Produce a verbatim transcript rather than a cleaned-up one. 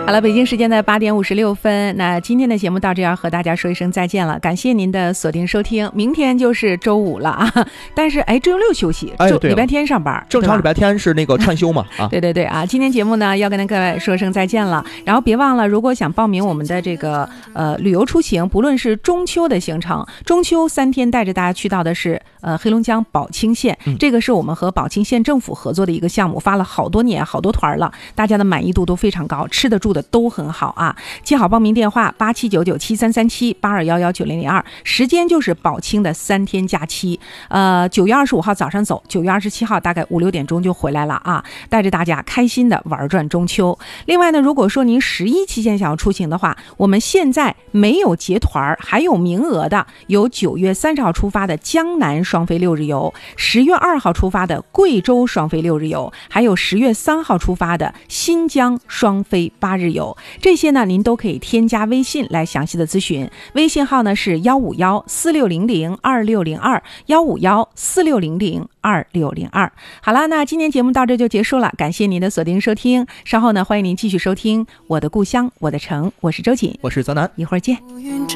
好了，北京时间的八点五十六分，那今天的节目到这要和大家说一声再见了，感谢您的锁定收听。明天就是周五了啊，但是哎，周六休息， 哎， 周礼拜天上班， 正常礼拜天是那个串休嘛啊。 对对对啊，今天节目呢要跟各位说声再见了，然后别忘了，如果想报名我们的这个呃旅游出行，不论是中秋的行程，中秋三天带着大家去到的是呃黑龙江宝清县， 嗯、 这个是我们和宝清县政府合作的一个项目，发了好多年好多团了，大家的满意度都非常高，吃的住的都很好啊。记好报名电话八七九九七三三七八二幺幺九零零二，时间就是宝清的三天假期，呃，九月二十五号早上走，九月二十七号大概五六点钟就回来了啊，带着大家开心的玩转中秋。另外呢，如果说您十一期间想要出行的话，我们现在没有结团还有名额的，有九月三十号出发的江南双飞六日游，十月二号出发的贵州双飞六日游，还有十月三号出发的新疆双飞八日游。这些呢，您都可以添加微信来详细的咨询，微信号呢是幺五幺四六零零二六零二幺五幺四六零零二六零二。好了，那今天节目到这就结束了，感谢您的锁定收听，稍后呢欢迎您继续收听我的故乡我的城，我是周瑾， 我是泽南， 一会儿见。